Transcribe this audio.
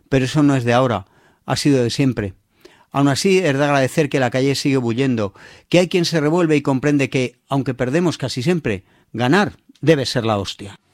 pero eso no es de ahora, ha sido de siempre. Aún así, es de agradecer que la calle sigue bullendo, que hay quien se revuelve y comprende que, aunque perdemos casi siempre, ganar debe ser la hostia.